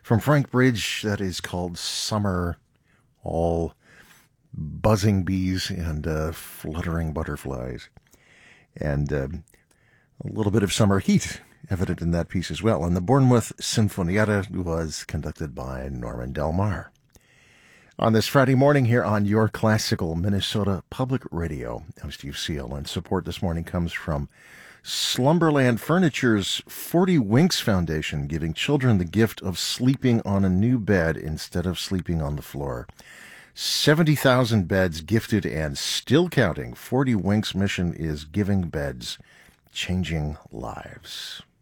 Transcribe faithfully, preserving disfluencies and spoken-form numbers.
From Frank Bridge, that is called Summer, all buzzing bees and uh, fluttering butterflies. And uh, a little bit of summer heat evident in that piece as well. And the Bournemouth Sinfonietta was conducted by Norman Del Mar. On this Friday morning here on Your Classical Minnesota Public Radio, I'm Steve Seal, and support this morning comes from Slumberland Furniture's forty Winks Foundation, giving children the gift of sleeping on a new bed instead of sleeping on the floor. seventy thousand beds gifted and still counting. forty Winks mission is giving beds, changing lives.